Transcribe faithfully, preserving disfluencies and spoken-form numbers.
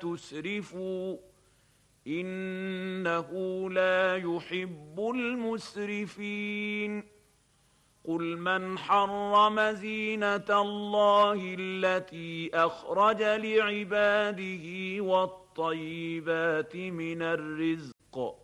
تسرفوا إنه لا يحب المسرفين قل من حرم زينة الله التي أخرج لعباده والطيبات من الرزق